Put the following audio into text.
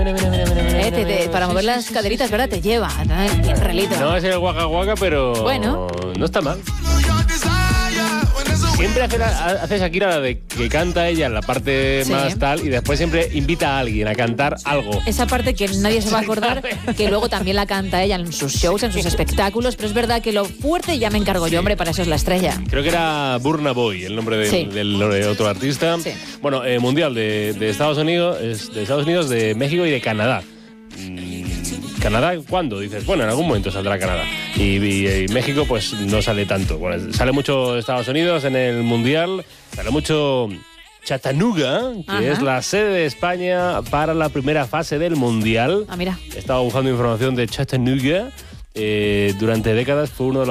Para mover las caderitas, ¿verdad? Te lleva, ¿no? Bien relito. No es el guaca guaca, pero bueno, no está mal. Siempre hace Shakira la de que canta ella en la parte más tal y después siempre invita a alguien a cantar algo. Esa parte que nadie se va a acordar, que luego también la canta ella en sus shows, en sus espectáculos, pero es verdad que lo fuerte ya me encargo yo, hombre, para eso es la estrella. Creo que era Burna Boy, el nombre del otro artista. Sí. Bueno, mundial de Estados Unidos, de México y de Canadá. ¿Canadá cuándo? Dices, bueno, en algún momento saldrá Canadá. Y México, pues no sale tanto. Bueno, sale mucho Estados Unidos en el Mundial, sale mucho Chattanooga, que es la sede de España para la primera fase del Mundial. Mira. Estaba buscando información de Chattanooga. Durante décadas fue uno de los